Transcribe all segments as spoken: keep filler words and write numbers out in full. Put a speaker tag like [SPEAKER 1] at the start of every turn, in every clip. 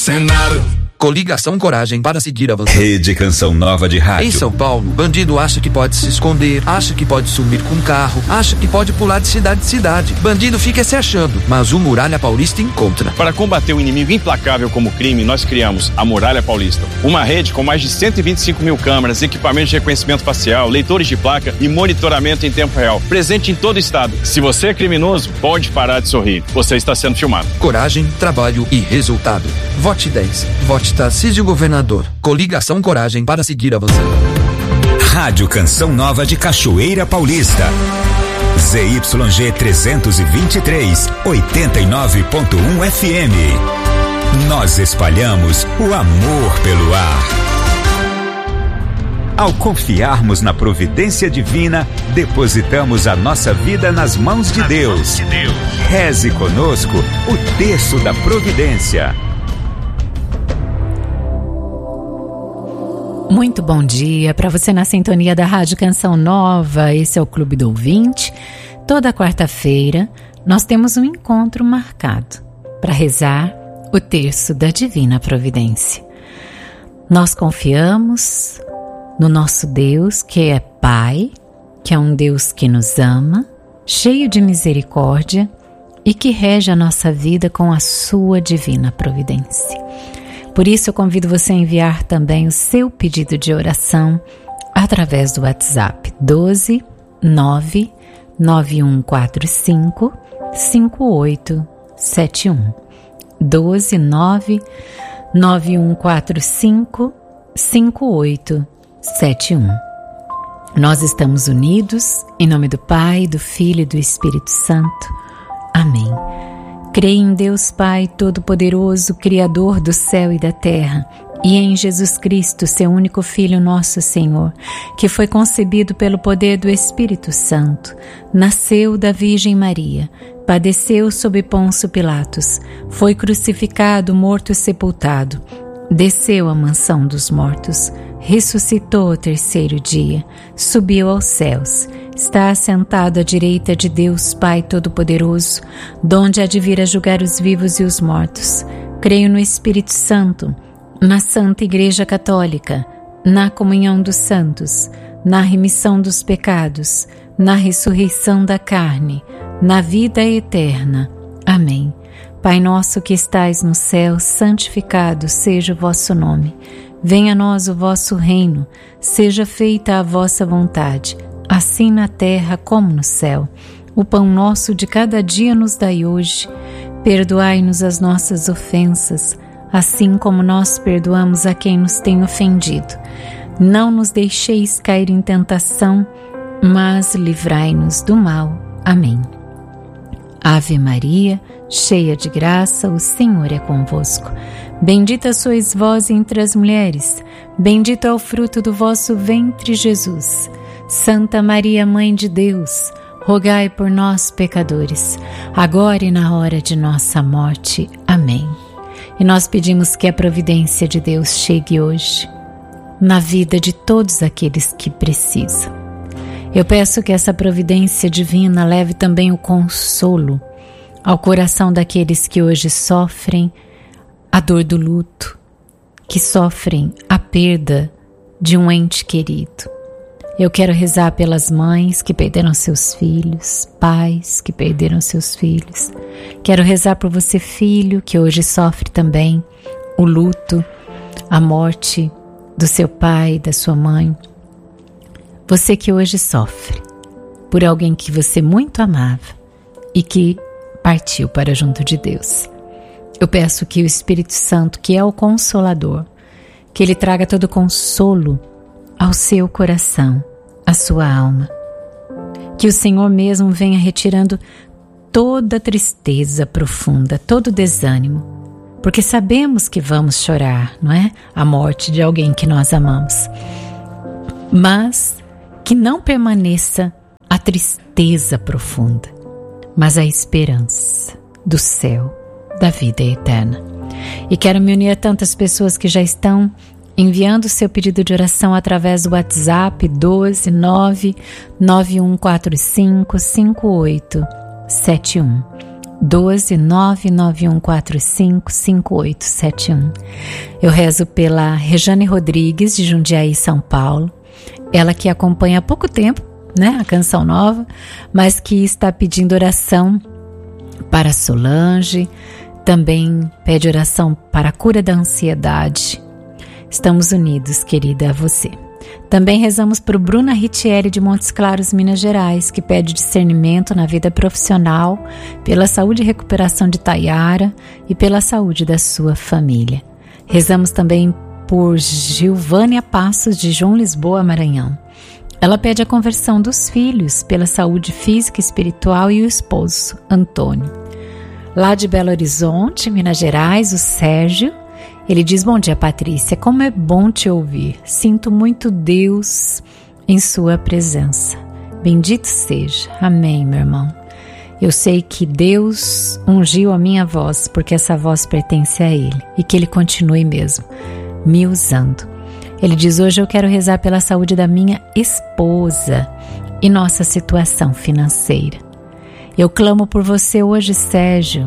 [SPEAKER 1] acenar.
[SPEAKER 2] Coligação Coragem para seguir avançando.
[SPEAKER 3] Rede Canção Nova de Rádio.
[SPEAKER 2] Em São Paulo, bandido acha que pode se esconder, acha que pode sumir com um carro, acha que pode pular de cidade em cidade. Bandido fica se achando, mas o Muralha Paulista encontra.
[SPEAKER 4] Para combater um inimigo implacável como o crime, nós criamos a Muralha Paulista. Uma rede com mais de cento e vinte e cinco mil câmeras, equipamentos de reconhecimento facial, leitores de placa e monitoramento em tempo real. Presente em todo o estado. Se você é criminoso, pode parar de sorrir. Você está sendo filmado.
[SPEAKER 2] Coragem, trabalho e resultado. Vote dez. Vote Tarcísio Governador. Coligação Coragem para seguir avançando.
[SPEAKER 3] Rádio Canção Nova de Cachoeira Paulista. Z Y G trezentos e vinte e três, oitenta e nove ponto um F M. Nós espalhamos o amor pelo ar. Ao confiarmos na providência divina, depositamos a nossa vida nas mãos de Deus. Reze conosco o terço da providência.
[SPEAKER 5] Muito bom dia para você na sintonia da Rádio Canção Nova. Esse é o Clube do Ouvinte. Toda quarta-feira nós temos um encontro marcado para rezar o terço da Divina Providência. Nós confiamos no nosso Deus, que é Pai, que é um Deus que nos ama, cheio de misericórdia e que rege a nossa vida com a sua divina providência. Por isso eu convido você a enviar também o seu pedido de oração através do WhatsApp doze, nove, nove um quatro cinco, cinco oito sete um. doze, nove, nove um quatro cinco, cinco oito sete um. Nós estamos unidos em nome do Pai, do Filho e do Espírito Santo. Amém. Creio em Deus Pai Todo-Poderoso, Criador do céu e da terra, e em Jesus Cristo, seu único Filho, nosso Senhor, que foi concebido pelo poder do Espírito Santo, nasceu da Virgem Maria, padeceu sob Pôncio Pilatos, foi crucificado, morto e sepultado, desceu à mansão dos mortos, ressuscitou ao terceiro dia, subiu aos céus, está assentado à direita de Deus Pai Todo-Poderoso, donde há de vir a julgar os vivos e os mortos. Creio no Espírito Santo, na Santa Igreja Católica, na comunhão dos santos, na remissão dos pecados, na ressurreição da carne, na vida eterna. Amém. Pai nosso que estais no céu, santificado seja o vosso nome. Venha a nós o vosso reino, seja feita a vossa vontade, assim na terra como no céu. O pão nosso de cada dia nos dai hoje. Perdoai-nos as nossas ofensas, assim como nós perdoamos a quem nos tem ofendido. Não nos deixeis cair em tentação, mas livrai-nos do mal. Amém. Ave Maria, cheia de graça, o Senhor é convosco. Bendita sois vós entre as mulheres, bendito é o fruto do vosso ventre, Jesus. Santa Maria, Mãe de Deus, rogai por nós, pecadores, agora e na hora de nossa morte. Amém. E nós pedimos que a providência de Deus chegue hoje na vida de todos aqueles que precisam. Eu peço que essa providência divina leve também o consolo ao coração daqueles que hoje sofrem a dor do luto, que sofrem a perda de um ente querido. Eu quero rezar pelas mães que perderam seus filhos, pais que perderam seus filhos. Quero rezar por você, filho, que hoje sofre também o luto, a morte do seu pai, da sua mãe. Você que hoje sofre por alguém que você muito amava e que partiu para junto de Deus. Eu peço que o Espírito Santo, que é o Consolador, que ele traga todo consolo ao seu coração, à sua alma. Que o Senhor mesmo venha retirando toda tristeza profunda, todo desânimo, porque sabemos que vamos chorar, não é? A morte de alguém que nós amamos. Mas que não permaneça a tristeza profunda, mas a esperança do céu, da vida eterna. E quero me unir a tantas pessoas que já estão enviando seu pedido de oração através do WhatsApp doze, nove, nove um quatro cinco, cinco oito sete um. doze, nove nove um quatro cinco, cinco oito sete um. Eu rezo pela Rejane Rodrigues, de Jundiaí, São Paulo. Ela que acompanha há pouco tempo, né, a Canção Nova, mas que está pedindo oração para Solange, também pede oração para a cura da ansiedade. Estamos unidos, querida, a você. Também rezamos por Bruna Ritieri de Montes Claros, Minas Gerais, que pede discernimento na vida profissional, pela saúde e recuperação de Tayara e pela saúde da sua família. Rezamos também por Gilvânia Passos de João Lisboa, Maranhão. Ela pede a conversão dos filhos, pela saúde física e espiritual, e o esposo, Antônio. Lá de Belo Horizonte, Minas Gerais, o Sérgio, ele diz: bom dia, Patrícia, como é bom te ouvir. Sinto muito Deus em sua presença. Bendito seja. Amém, meu irmão. Eu sei que Deus ungiu a minha voz, porque essa voz pertence a Ele, e que Ele continue mesmo me usando. Ele diz: hoje eu quero rezar pela saúde da minha esposa e nossa situação financeira. Eu clamo por você hoje, Sérgio,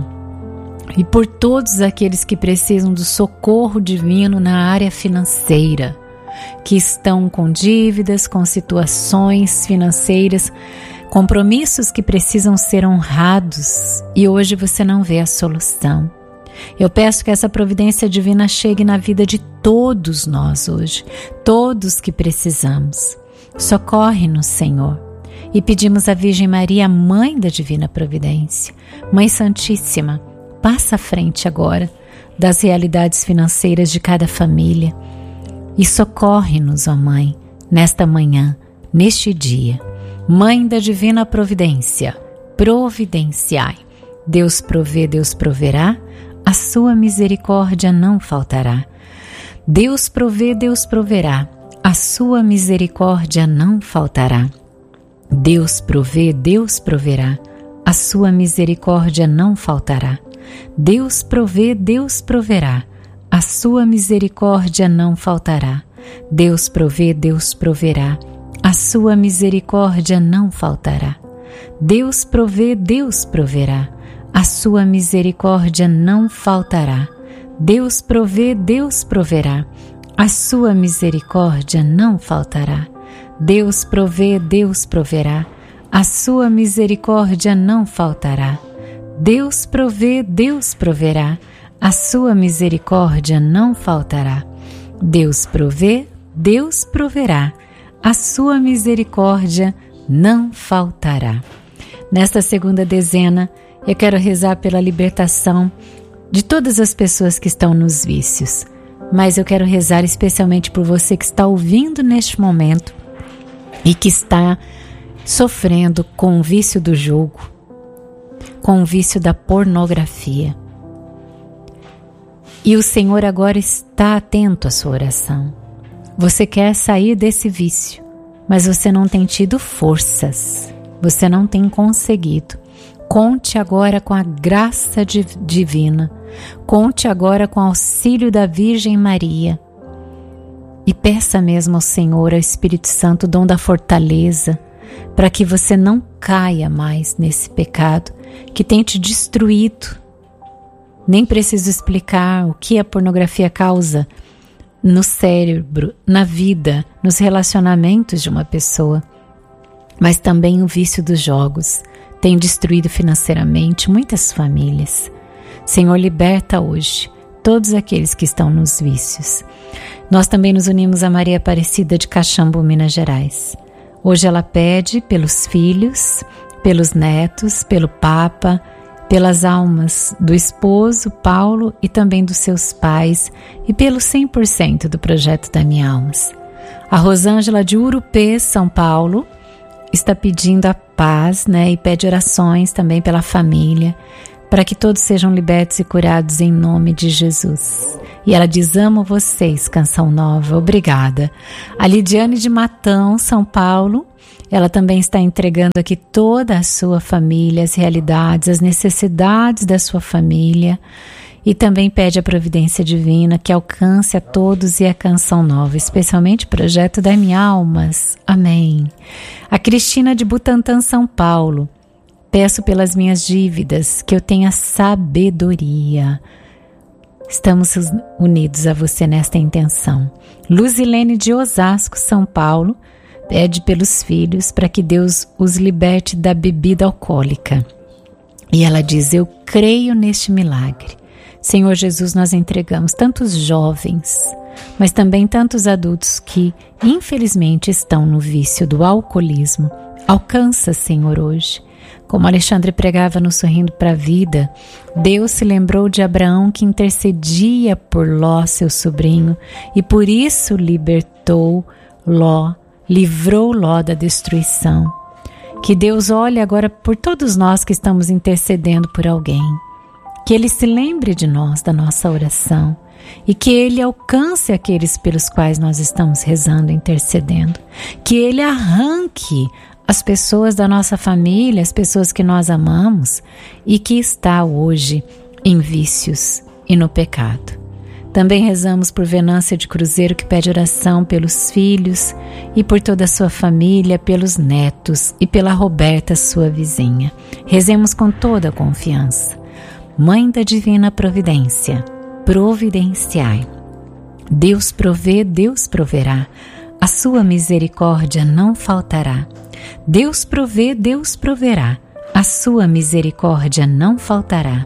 [SPEAKER 5] e por todos aqueles que precisam do socorro divino na área financeira, que estão com dívidas, com situações financeiras, compromissos que precisam ser honrados, e hoje você não vê a solução. Eu peço que essa providência divina chegue na vida de todos nós hoje, todos que precisamos. Socorre-nos, Senhor. E pedimos à Virgem Maria, Mãe da Divina Providência, Mãe Santíssima, passa à frente agora das realidades financeiras de cada família e socorre-nos, ó Mãe, nesta manhã, neste dia. Mãe da Divina Providência, providenciai. Deus provê, Deus proverá, a sua misericórdia não faltará. Deus provê, Deus proverá, a sua misericórdia não faltará. Deus provê, Deus proverá, a sua misericórdia não faltará. Deus provê, Deus proverá, a sua misericórdia não faltará. Deus provê, Deus proverá, a sua misericórdia não faltará. Deus provê, Deus proverá, a sua misericórdia não faltará. Deus provê, Deus proverá, a sua misericórdia não faltará. Deus provê, Deus proverá, a sua misericórdia não faltará. Deus provê, Deus proverá, a sua misericórdia não faltará. Deus provê, Deus proverá, a sua misericórdia não faltará. Nesta segunda dezena, eu quero rezar pela libertação de todas as pessoas que estão nos vícios, mas eu quero rezar especialmente por você que está ouvindo neste momento e que está sofrendo com o vício do jogo, com o vício da pornografia. E o Senhor agora está atento à sua oração. Você quer sair desse vício, mas você não tem tido forças, você não tem conseguido. Conte agora com a graça divina, conte agora com o auxílio da Virgem Maria e peça mesmo ao Senhor, ao Espírito Santo, o dom da fortaleza, para que você não caia mais nesse pecado que tem te destruído. Nem preciso explicar o que a pornografia causa no cérebro, na vida, nos relacionamentos de uma pessoa, mas também o vício dos jogos tem destruído financeiramente muitas famílias. Senhor, liberta hoje todos aqueles que estão nos vícios. Nós também nos unimos a Maria Aparecida de Caxambu, Minas Gerais. Hoje ela pede pelos filhos, pelos netos, pelo Papa, pelas almas do esposo, Paulo, e também dos seus pais, e pelo cem por cento do projeto Dame Almas. A Rosângela de Urupê, São Paulo, está pedindo a paz, né, e pede orações também pela família, para que todos sejam libertos e curados em nome de Jesus. E ela diz: amo vocês, Canção Nova, obrigada. A Lidiane de Matão, São Paulo, ela também está entregando aqui toda a sua família, as realidades, as necessidades da sua família, e também pede a providência divina que alcance a todos e a Canção Nova, especialmente o projeto Dame Almas. Amém. A Cristina de Butantã, São Paulo, Peço pelas minhas dívidas que eu tenha sabedoria. Estamos unidos a você nesta intenção. Luzilene de Osasco, São Paulo, pede pelos filhos para que Deus os liberte da bebida alcoólica. E ela diz: eu creio neste milagre. Senhor Jesus, nós entregamos tantos jovens, mas também tantos adultos que, infelizmente, estão no vício do alcoolismo. Alcança, Senhor, hoje. Como Alexandre pregava no Sorrindo para a Vida, Deus se lembrou de Abraão, que intercedia por Ló, seu sobrinho, e por isso libertou Ló, livrou Ló da destruição. Que Deus olhe agora por todos nós que estamos intercedendo por alguém. Que Ele se lembre de nós, da nossa oração, e que Ele alcance aqueles pelos quais nós estamos rezando, intercedendo. Que Ele arranque as pessoas da nossa família, as pessoas que nós amamos e que está hoje em vícios e no pecado. Também rezamos por Venância de Cruzeiro, que pede oração pelos filhos e por toda a sua família, pelos netos e pela Roberta, sua vizinha. Rezemos com toda a confiança. Mãe da Divina Providência, providenciai. Deus provê, Deus proverá. A sua misericórdia não faltará. Deus provê, Deus proverá. A sua misericórdia não faltará.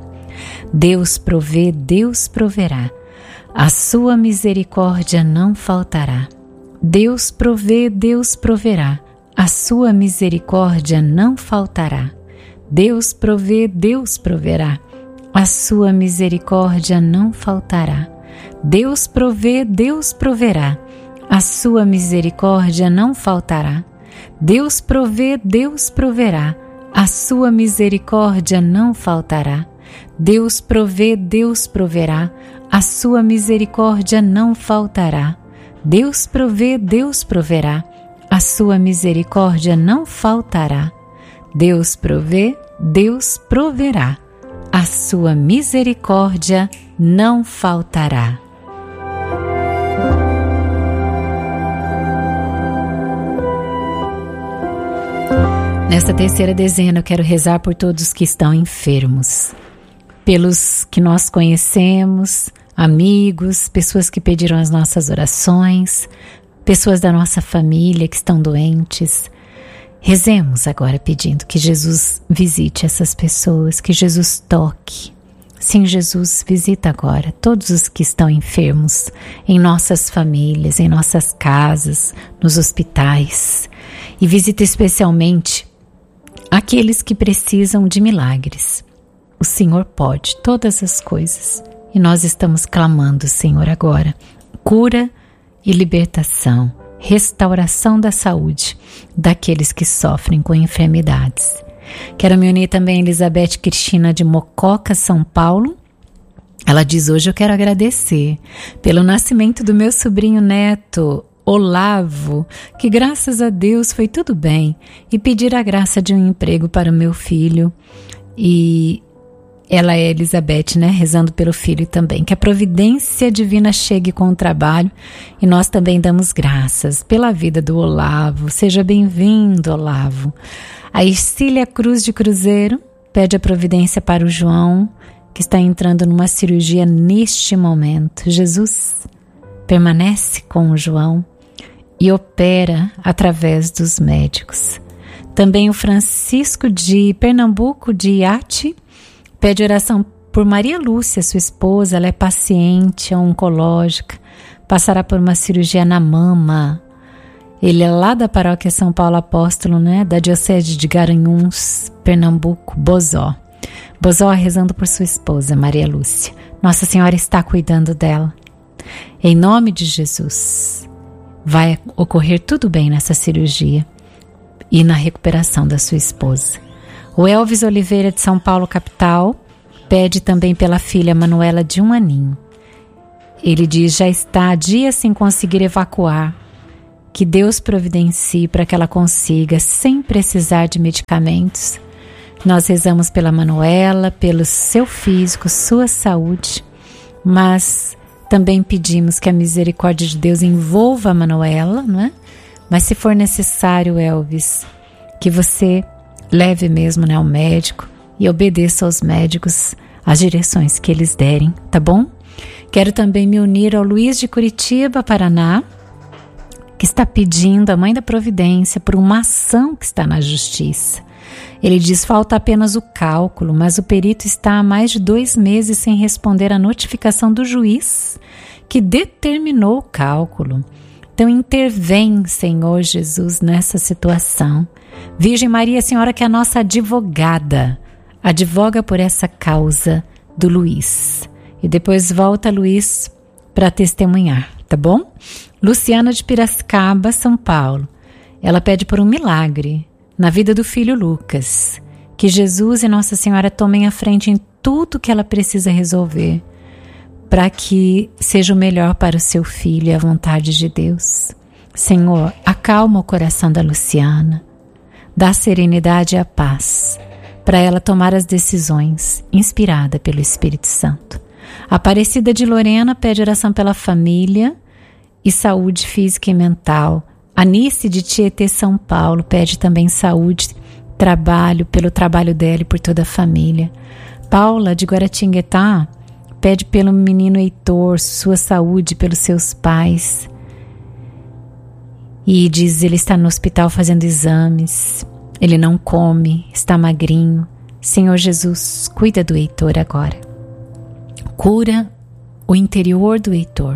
[SPEAKER 5] Deus provê, Deus proverá. A sua misericórdia não faltará. Deus provê, Deus proverá. A sua misericórdia não faltará. Deus provê, Deus proverá. A sua misericórdia não faltará. Deus provê, Deus proverá. A sua misericórdia não faltará. Deus provê, Deus proverá. A sua misericórdia não faltará. Deus provê, Deus proverá. A sua misericórdia não faltará. Deus provê, Deus proverá. A sua misericórdia não faltará. Deus provê, Deus proverá. A sua misericórdia não faltará. Nesta terceira dezena eu quero rezar por todos que estão enfermos, pelos que nós conhecemos, amigos, pessoas que pediram as nossas orações, pessoas da nossa família que estão doentes. Rezemos agora pedindo que Jesus visite essas pessoas, que Jesus toque. Sim, Jesus, visita agora todos os que estão enfermos em nossas famílias, em nossas casas, nos hospitais. E visita especialmente aqueles que precisam de milagres. O Senhor pode todas as coisas e nós estamos clamando, Senhor, agora cura e libertação, restauração da saúde daqueles que sofrem com enfermidades. Quero me unir também a Elizabeth Cristina de Mococa, São Paulo. Ela diz: hoje eu quero agradecer pelo nascimento do meu sobrinho neto, Olavo, que graças a Deus foi tudo bem, e pedir a graça de um emprego para o meu filho. E ela é Elizabeth, né? Rezando pelo filho também. Que a providência divina chegue com o trabalho e nós também damos graças pela vida do Olavo. Seja bem-vindo, Olavo. A Ercília Cruz de Cruzeiro pede a providência para o João, que está entrando numa cirurgia neste momento. Jesus permanece com o João e opera através dos médicos. Também o Francisco de Pernambuco, de Iate, pede oração por Maria Lúcia, sua esposa. Ela é paciente oncológica, passará por uma cirurgia na mama. Ele é lá da paróquia São Paulo Apóstolo, né? Da Diocese de Garanhuns, Pernambuco, Bozó. Bozó rezando por sua esposa, Maria Lúcia. Nossa Senhora está cuidando dela. Em nome de Jesus, vai ocorrer tudo bem nessa cirurgia e na recuperação da sua esposa. O Elvis Oliveira de São Paulo, capital, pede também pela filha Manuela de um aninho. Ele diz: já está há dias sem conseguir evacuar. Que Deus providencie para que ela consiga, sem precisar de medicamentos. Nós rezamos pela Manuela, pelo seu físico, sua saúde, mas também pedimos que a misericórdia de Deus envolva a Manuela, não é? Mas se for necessário, Elvis, que você leve mesmo, né, ao médico e obedeça aos médicos as direções que eles derem, tá bom? Quero também me unir ao Luiz de Curitiba, Paraná, que está pedindo a Mãe da Providência por uma ação que está na justiça. Ele diz: falta apenas o cálculo, mas o perito está há mais de dois meses sem responder à notificação do juiz que determinou o cálculo. Então intervém, Senhor Jesus, nessa situação. Virgem Maria, Senhora que é a nossa advogada, advoga por essa causa do Luiz. E depois volta Luiz para testemunhar, tá bom? Luciana de Piracicaba, São Paulo. Ela pede por um milagre na vida do filho Lucas. Que Jesus e Nossa Senhora tomem a frente em tudo que ela precisa resolver, para que seja o melhor para o seu filho e a vontade de Deus. Senhor, acalma o coração da Luciana, dá serenidade e a paz, para ela tomar as decisões, inspirada pelo Espírito Santo. Aparecida de Lorena pede oração pela família e saúde física e mental. Anice de Tietê, São Paulo, pede também saúde, trabalho, pelo trabalho dela e por toda a família. Paula de Guaratinguetá pede pelo menino Heitor, sua saúde, pelos seus pais. E diz: ele está no hospital fazendo exames, ele não come, está magrinho. Senhor Jesus, cuida do Heitor agora. Cura o interior do Heitor.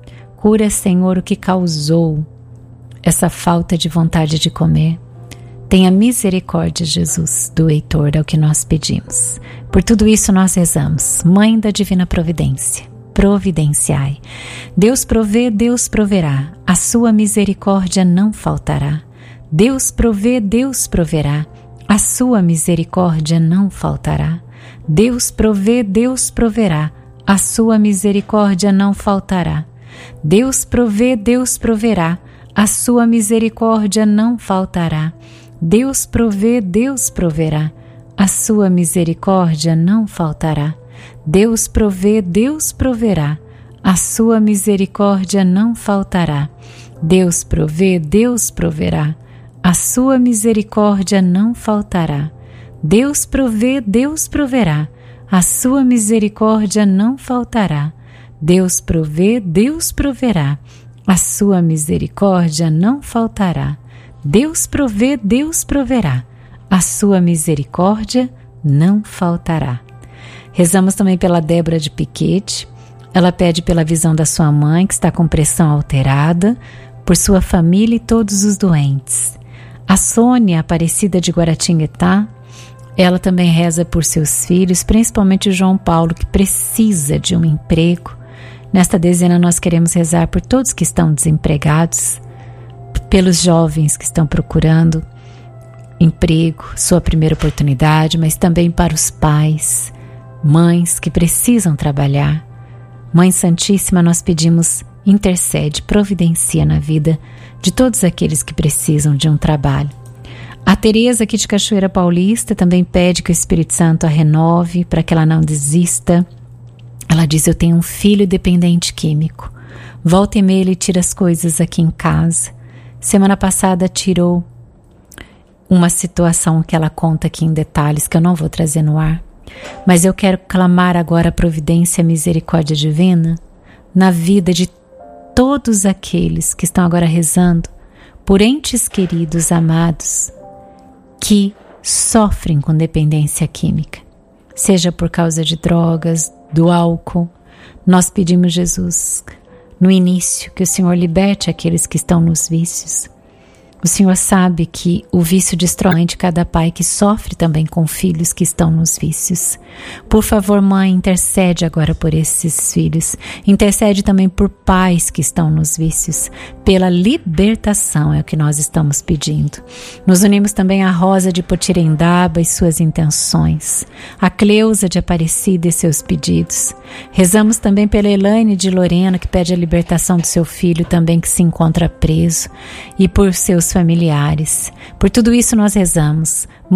[SPEAKER 5] Cura, Senhor, o que causou essa falta de vontade de comer. Tenha misericórdia, Jesus, do Heitor, é o que nós pedimos. Por tudo isso nós rezamos. Mãe da Divina Providência, providenciai. Deus provê, Deus proverá. A sua misericórdia não faltará. Deus provê, Deus proverá. A sua misericórdia não faltará. Deus provê, Deus proverá. A sua misericórdia não faltará. Deus provê, Deus proverá. A sua misericórdia não faltará. Deus provê, Deus proverá. A sua misericórdia não faltará. Deus provê, Deus proverá. A sua misericórdia não faltará. Deus provê, Deus proverá. A sua misericórdia não faltará. Deus provê, Deus proverá. A sua misericórdia não faltará. Deus provê, Deus proverá. A sua misericórdia não faltará. Deus provê, Deus proverá. A sua misericórdia não faltará. Rezamos também pela Débora de Piquete. Ela pede pela visão da sua mãe, que está com pressão alterada, por sua família e todos os doentes. A Sônia Aparecida de Guaratinguetá, ela também reza por seus filhos, principalmente o João Paulo, que precisa de um emprego. Nesta dezena nós queremos rezar por todos que estão desempregados, pelos jovens que estão procurando emprego, sua primeira oportunidade, mas também para os pais, mães que precisam trabalhar. Mãe Santíssima, nós pedimos, intercede, providencia na vida de todos aqueles que precisam de um trabalho. A Tereza aqui de Cachoeira Paulista também pede que o Espírito Santo a renove para que ela não desista. Ela diz: eu tenho um filho dependente químico. Volta e meia ele tira as coisas aqui em casa. Semana passada tirou uma situação que ela conta aqui em detalhes, que eu não vou trazer no ar. Mas eu quero clamar agora a providência e a misericórdia divina na vida de todos aqueles que estão agora rezando por entes queridos, amados, que sofrem com dependência química, seja por causa de drogas, do álcool. Nós pedimos, Jesus, no início, que o Senhor liberte aqueles que estão nos vícios. O Senhor sabe que o vício destrói de cada pai que sofre também com filhos que estão nos vícios. Por favor, mãe, intercede agora por esses filhos. Intercede também por pais que estão nos vícios. Pela libertação é o que nós estamos pedindo. Nos unimos também à Rosa de Potirendaba e suas intenções. A Cleusa de Aparecida e seus pedidos. Rezamos também pela Elaine de Lorena, que pede a libertação do seu filho também que se encontra preso. E por seus familiares. Por tudo isso nós rezamos.